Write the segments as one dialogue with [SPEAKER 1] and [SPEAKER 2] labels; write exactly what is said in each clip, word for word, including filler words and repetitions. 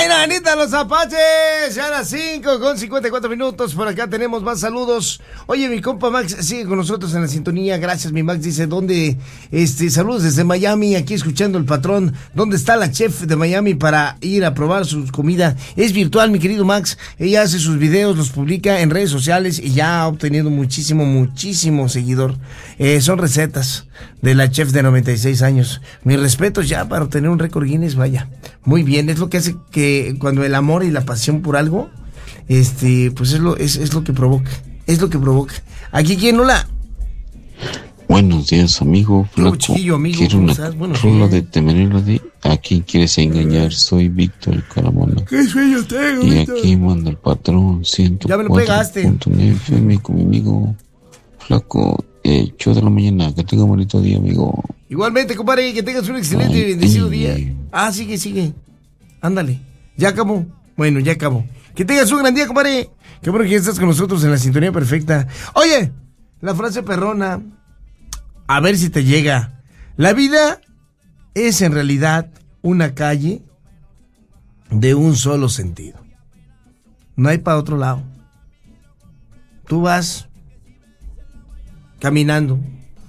[SPEAKER 1] Ay, nanita, los apaches. Ya a las cinco con cincuenta y cuatro minutos. Por acá tenemos más saludos. Oye, mi compa Max sigue con nosotros en la sintonía. Gracias, mi Max. Dice, ¿dónde? Este, saludos desde Miami. Aquí escuchando el patrón. ¿Dónde está la chef de Miami para ir a probar su comida? Es virtual, mi querido Max. Ella hace sus videos, los publica en redes sociales y ya ha obtenido muchísimo, muchísimo seguidor. Eh, son recetas de la chef de noventa y seis años. Mis respetos ya para obtener un récord Guinness, vaya. Muy bien, es lo que hace que cuando el amor y la pasión por algo, este, pues es lo, es, es lo que provoca, es lo que provoca. Aquí, ¿quién? Hola.
[SPEAKER 2] Buenos días, amigo. Flaco.
[SPEAKER 1] Chiquillo, amigo,
[SPEAKER 2] Quiero una
[SPEAKER 1] bueno,
[SPEAKER 2] rola de Temenelo de ¿A quién quieres engañar? Soy Víctor Caramona.
[SPEAKER 1] ¿Qué sueño tengo,
[SPEAKER 2] Y
[SPEAKER 1] Víctor?
[SPEAKER 2] aquí manda el patrón ciento cuatro punto nueve F M con mi amigo Flaco. Eh, ocho de la mañana. Que tenga un bonito día, amigo.
[SPEAKER 1] Igualmente, compadre, que tengas un excelente
[SPEAKER 2] Ay,
[SPEAKER 1] y bendecido
[SPEAKER 2] ay,
[SPEAKER 1] día.
[SPEAKER 2] ay.
[SPEAKER 1] Ah, sigue, sigue. Ándale. Ya acabó. Bueno, ya acabó. Que tengas un gran día, compadre. Qué bueno que ya estás con nosotros en la sintonía perfecta. Oye, la frase perrona. A ver si te llega. La vida es en realidad una calle de un solo sentido. No hay para otro lado. Tú vas caminando.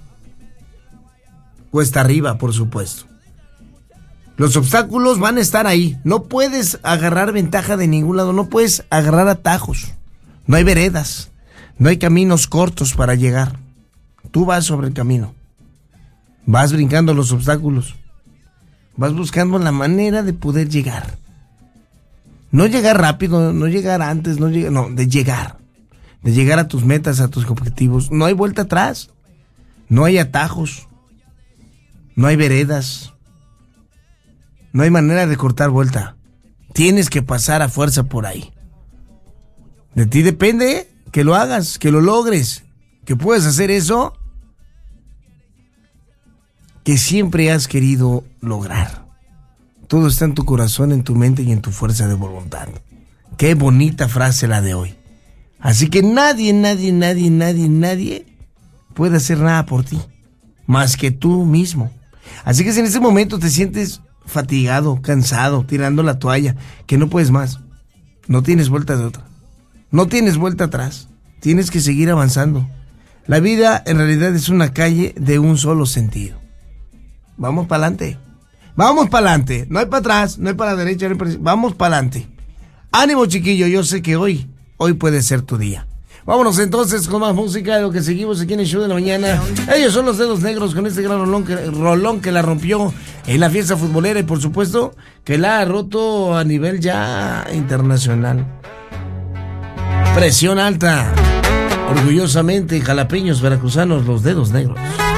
[SPEAKER 1] Cuesta arriba, por supuesto. Los obstáculos van a estar ahí. No puedes agarrar ventaja de ningún lado. No puedes agarrar atajos. No hay veredas. No hay caminos cortos para llegar. Tú vas sobre el camino. Vas brincando los obstáculos. Vas buscando la manera de poder llegar. No llegar rápido, no llegar antes, no llegar, no, de llegar. De llegar a tus metas, a tus objetivos. No hay vuelta atrás. No hay atajos. No hay veredas. No hay manera de cortar vuelta. Tienes que pasar a fuerza por ahí. De ti depende que lo hagas, que lo logres, que puedas hacer eso que siempre has querido lograr. Todo está en tu corazón, en tu mente y en tu fuerza de voluntad. Qué bonita frase la de hoy. Así que nadie, nadie, nadie, nadie, nadie puede hacer nada por ti, más que tú mismo. Así que si en este momento te sientes fatigado, cansado, tirando la toalla, que no puedes más, no tienes vuelta de otra. No tienes vuelta atrás. Tienes que seguir avanzando. La vida en realidad es una calle de un solo sentido. Vamos para adelante. Vamos para adelante. No hay para atrás, no hay para la derecha, no hay para... Vamos para adelante. Ánimo, chiquillo. Yo sé que hoy, hoy puede ser tu día. Vámonos entonces con más música de lo que seguimos aquí en el show de la mañana. Ellos son los Dedos Negros con este gran rolón que, rolón que la rompió en la fiesta futbolera y por supuesto que la ha roto a nivel ya internacional. Presión alta. Orgullosamente, jalapeños veracruzanos, los Dedos Negros.